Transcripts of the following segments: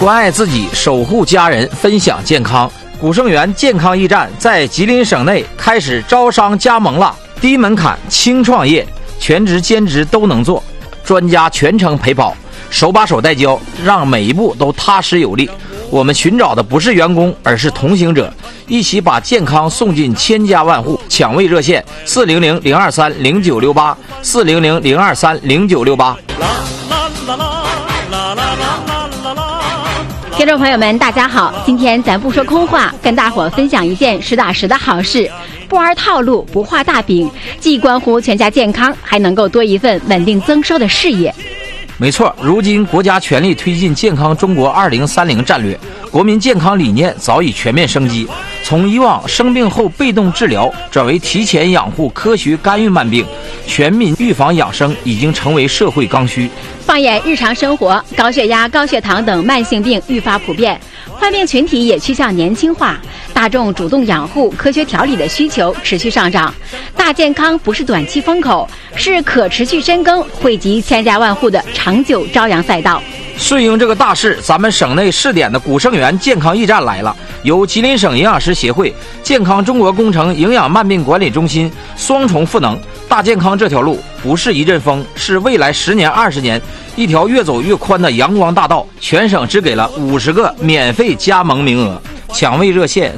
关爱自己，守护家人，分享健康。古盛源健康驿站在吉林省内开始招商加盟了，低门槛轻创业，全职兼职都能做，专家全程陪跑，手把手带教，让每一步都踏实有力。我们寻找的不是员工，而是同行者，一起把健康送进千家万户。抢位热线400-023-0968，400-023-0968。 听众朋友们大家好，今天咱不说空话，跟大伙分享一件实打实的好事，不玩套路，不画大饼，既关乎全家健康，还能够多一份稳定增收的事业。 没错，如今国家全力推进健康中国2030战略，国民健康理念早已全面升级，从以往生病后被动治疗转为提前养护、科学干预慢病，全民预防养生已经成为社会刚需。 放眼日常生活，高血压、高血糖等慢性病愈发普遍，患病群体也趋向年轻化，大众主动养护、科学调理的需求持续上涨。大健康不是短期风口，是可持续深耕、惠及千家万户的长久朝阳赛道。 顺应这个大势，咱们省内试点的古盛源健康驿站来了，由吉林省营养师协会、健康中国工程营养慢病管理中心双重赋能。大健康这条路不是一阵风，是未来10年、20年一条越走越宽的阳光大道。全省只给了50个免费加盟名额，抢位热线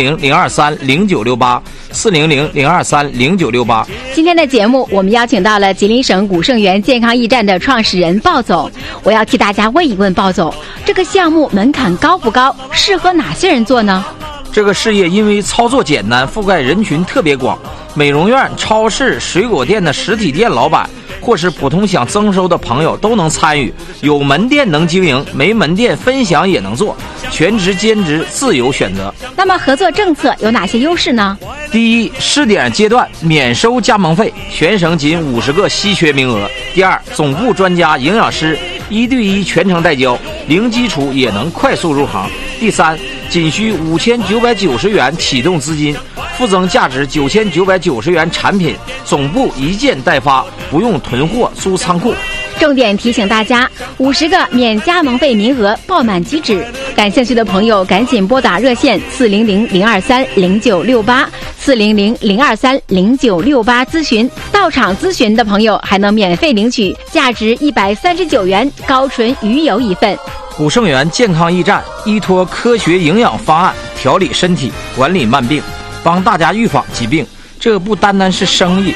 400-023-0968，400-023-0968。 今天的节目，我们邀请到了吉林省古盛源健康驿站的创始人鲍总。我要替大家问一问鲍总，这个项目门槛高不高？适合哪些人做呢？ 这个事业因为操作简单，覆盖人群特别广，美容院、超市、水果店的实体店老板，或是普通想增收的朋友都能参与。有门店能经营，没门店分享也能做，全职兼职自由选择。 那么合作政策有哪些优势呢？ 第一，试点阶段免收加盟费，全省仅50个稀缺名额。第二，总部专家营养师1对1全程带教，零基础也能快速入行。第三，仅需5990元启动资金，附赠价值9990元产品，总部一件代发，不用囤货租仓库。 重点提醒大家，50个免加盟费名额爆满即止，感兴趣的朋友赶紧拨打热线400-023-0968，400-023-0968咨询。到场咨询的朋友还能免费领取价值139元高纯鱼油一份。 古盛源健康驿站依托科学营养方案调理身体，管理慢病，帮大家预防疾病。这不单单是生意，